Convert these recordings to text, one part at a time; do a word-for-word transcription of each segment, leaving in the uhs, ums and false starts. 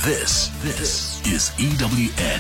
This, this is E W N.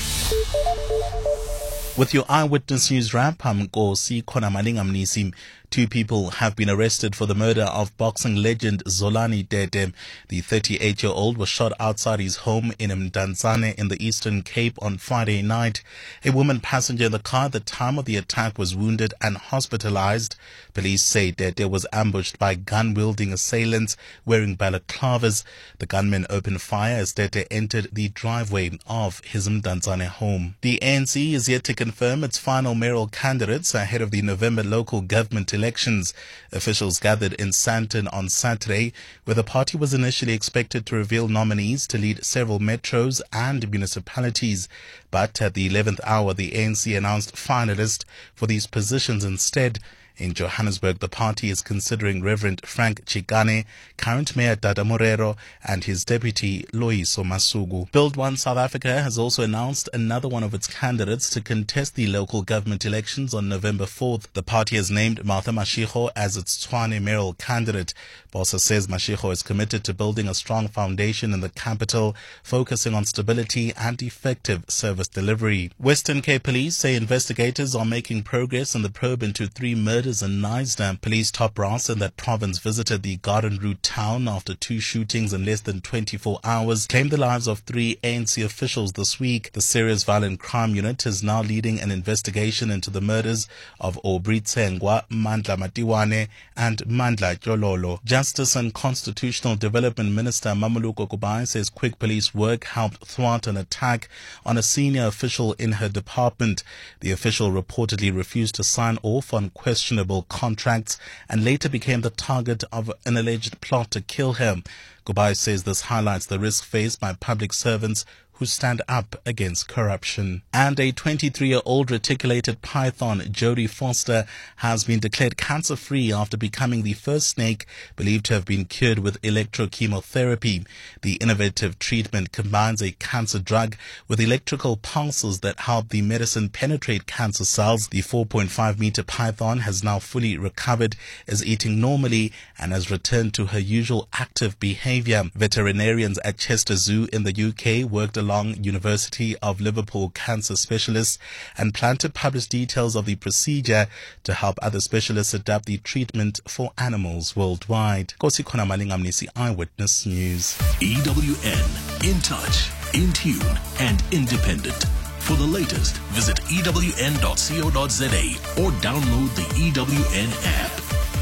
With your Eyewitness News wrap, I'm Nkosi Khonamalinga Mnisi. Two people have been arrested for the murder of boxing legend Zolani Dede. The thirty-eight-year-old was shot outside his home in Mdantsane in the Eastern Cape on Friday night. A woman passenger in the car at the time of the attack was wounded and hospitalized. Police say Dede was ambushed by gun-wielding assailants wearing balaclavas. The gunmen opened fire as Dede entered the driveway of his Mdantsane home. The A N C is yet to confirm its final mayoral candidates ahead of the November local government elections. Officials gathered in Sandton on Saturday, where the party was initially expected to reveal nominees to lead several metros and municipalities. But at the eleventh hour, the A N C announced finalists for these positions instead. In Johannesburg, the party is considering Reverend Frank Chikane, current Mayor Dada Morero, and his deputy Loyiso Masuku. Build One South Africa has also announced another one of its candidates to contest the local government elections on November fourth. The party has named Martha Mashego as its Tshwane mayoral candidate. Bossa says Mashego is committed to building a strong foundation in the capital, focusing on stability and effective service delivery. Western Cape Police say investigators are making progress in the probe into three murders in Knysna. Police top brass in that province visited the Garden Route town after two shootings in less than twenty-four hours claimed the lives of three A N C officials this week. The Serious Violent Crime Unit is now leading an investigation into the murders of Aubrey Tsengwa, Mandla Matiwane and Mandla Jololo. Justice and Constitutional Development Minister Mamuluko Kubai says quick police work helped thwart an attack on a senior official in her department. The official reportedly refused to sign off on questionable contracts and later became the target of an alleged plot to kill him. Kubai says this highlights the risk faced by public servants who stand up against corruption. And a twenty-three-year-old reticulated python, Jodie Foster, has been declared cancer-free after becoming the first snake believed to have been cured with electrochemotherapy. The innovative treatment combines a cancer drug with electrical pulses that help the medicine penetrate cancer cells. The four point five meter python has now fully recovered, is eating normally, and has returned to her usual active behavior. Veterinarians at Chester Zoo in the U K worked along University of Liverpool cancer specialists and plan to publish details of the procedure to help other specialists adapt the treatment for animals worldwide. Nkosi Khonamalinga Mnisi, Eyewitness News. E W N, in touch, in tune, and independent. For the latest, visit E W N dot co dot za or download the E W N app.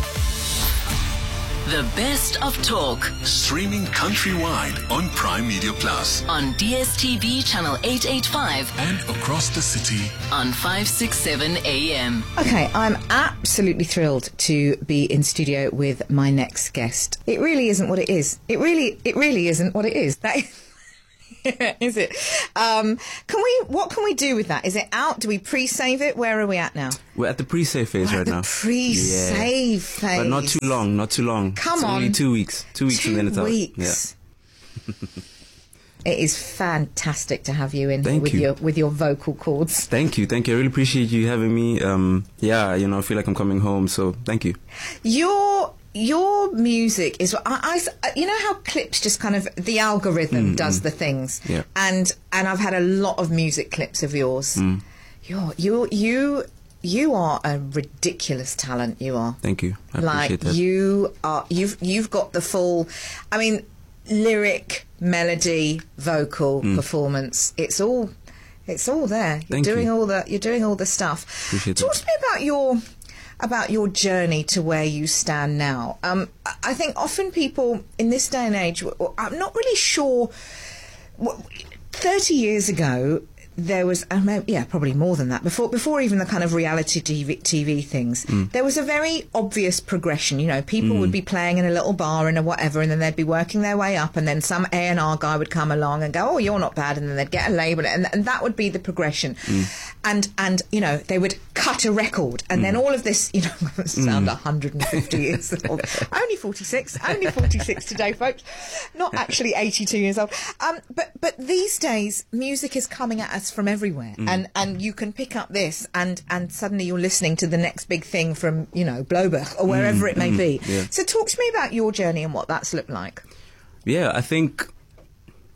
The best of talk. Streaming countrywide on Prime Media Plus. On D S T V channel eight eighty-five. And across the city. On five sixty-seven A M. Okay, I'm absolutely thrilled to be in studio with my next guest. It really isn't what it is. It really, it really isn't what it is. That is... Is it? Um, can we? What can we do with that? Is it out? Do we pre-save it? Where are we at now? We're at the pre-save phase We're right at now. The pre-save yeah. phase, but not too long. Not too long. Come it's on, only two weeks. Two weeks two and then it's weeks. out. Yeah. It is fantastic to have you in Thank with you. your with your vocal cords. Thank you, thank you. I really appreciate you having me. Um, yeah, you know, I feel like I'm coming home. So thank you. Your Your music is, I, I, you know how clips just kind of, the algorithm mm, does mm. the things. Yeah. And and I've had a lot of music clips of yours. Mm. You're, you you you are a ridiculous talent. You are. Thank you. I like appreciate that. you are. You've you've got the full. I mean, lyric, melody, vocal, mm. performance. It's all. It's all there. You're Thank doing you. all the. You're doing all the stuff. Appreciate Talk that. to me about your. about your journey to where you stand now. Um, I think often people in this day and age, I'm not really sure. thirty years ago, there was, uh, yeah, probably more than that, before before even the kind of reality T V, T V things, mm. there was a very obvious progression. You know, people mm. would be playing in a little bar and a whatever, and then they'd be working their way up, and then some A and R guy would come along and go, oh, you're not bad, and then they'd get a label, and, and that would be the progression. Mm. And, and you know, they would cut a record, and mm. then all of this, you know, sound mm. one hundred fifty years old. Only forty-six, only forty-six today, folks. Not actually eighty-two years old. Um, but, but these days, music is coming at us from everywhere, mm. and and you can pick up this, and and suddenly you're listening to the next big thing from, you know, Blowberg or wherever mm. it may mm. be. Yeah. So talk to me about your journey and what that's looked like. Yeah, I think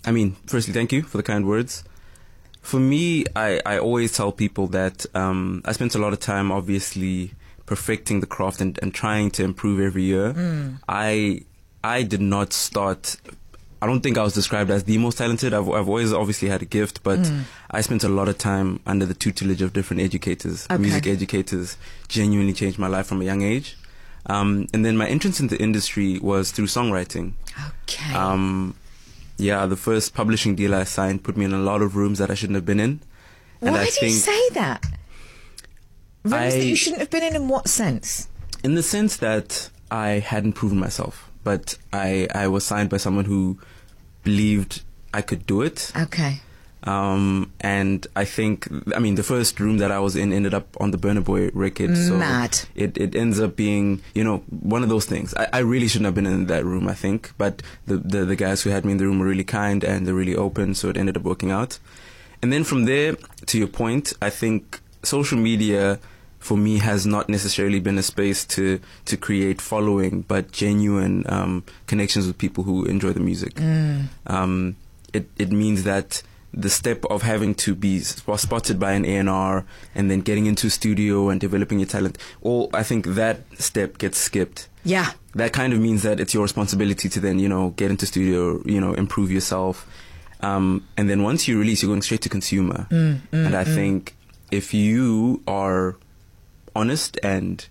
I mean, firstly, thank you for the kind words. For me, I, I always tell people that um, I spent a lot of time, obviously, perfecting the craft and, and trying to improve every year. Mm. I I did not start... I don't think I was described as the most talented. I've, I've always obviously had a gift, but mm. I spent a lot of time under the tutelage of different educators, okay. music educators. Genuinely changed my life from a young age. Um, and then my entrance into the industry was through songwriting. Okay. Um, yeah, the first publishing deal I signed put me in a lot of rooms that I shouldn't have been in. And Why I do think you say that? Rooms I, that you shouldn't have been in, in what sense? In the sense that I hadn't proven myself, but I, I was signed by someone who believed I could do it. Okay. Um, and I think, I mean, the first room that I was in ended up on the Burna Boy record. So Mad. It, it ends up being, you know, one of those things. I, I really shouldn't have been in that room, I think. But the, the, the guys who had me in the room were really kind and they're really open, so it ended up working out. And then from there, to your point, I think social media for me has not necessarily been a space to, to create following, but genuine um, connections with people who enjoy the music. Mm. Um, it, it means that the step of having to be spotted by an A and R and then getting into studio and developing your talent, all I think that step gets skipped. Yeah. That kind of means that it's your responsibility to then, you know, get into studio, you know, improve yourself. Um, and then once you release, you're going straight to consumer. Mm, mm, and I mm. think if you are honest and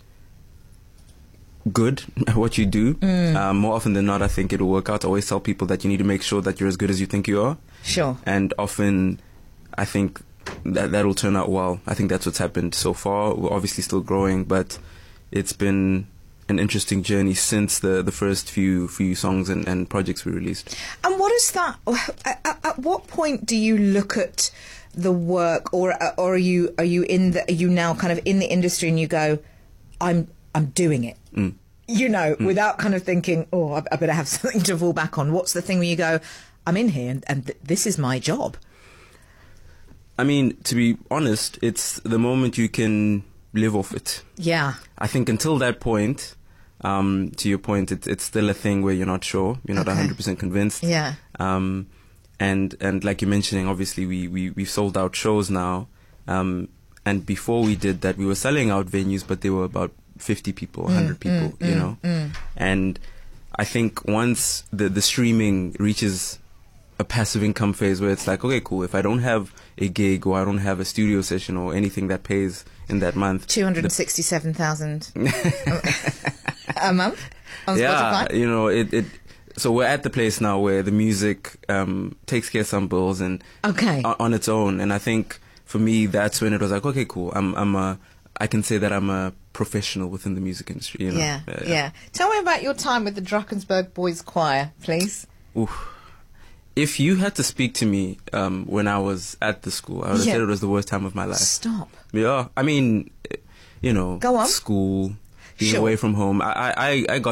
good at what you do, mm. um, more often than not, I think it'll work out. I always tell people that you need to make sure that you're as good as you think you are. Sure. And often, I think that that will turn out well. I think that's what's happened so far. We're obviously still growing, but it's been an interesting journey since the, the first few few songs and, and projects we released. And what is that? At, at what point do you look at the work, or or are you are you in the are you now kind of in the industry and you go, I'm I'm doing it. Mm. You know, mm. without kind of thinking, oh, I, I better have something to fall back on. What's the thing where you go, I'm in here and, and th- this is my job? I mean, to be honest, it's the moment you can live off it. Yeah. I think until that point, um, to your point, it, it's still a thing where you're not sure, you're not Okay. one hundred percent convinced. Yeah. Um, and and like you're mentioning, obviously we, we, we've sold out shows now. Um, and before we did that, we were selling out venues, but there were about fifty people, one hundred Mm, people, mm, you mm, know. mm. And I think once the, the streaming reaches a passive income phase where it's like, okay, cool, if I don't have a gig or I don't have a studio session or anything that pays in that month. two hundred sixty-seven thousand a month on yeah, Spotify? you know, it, it, so we're at the place now where the music um, takes care of some bills and Okay. on, on its own. And I think for me, that's when it was like, okay, cool, I'm, I'm a, I can say that I'm a professional within the music industry. You know? Yeah, Uh, yeah. Tell me about your time with the Drakensberg Boys Choir, please. Oof. If you had to speak to me um, when I was at the school, I would have Yeah. said it was the worst time of my life. Stop. Yeah, I mean, you know, Go on. school, being Sure. away from home. I, I, I got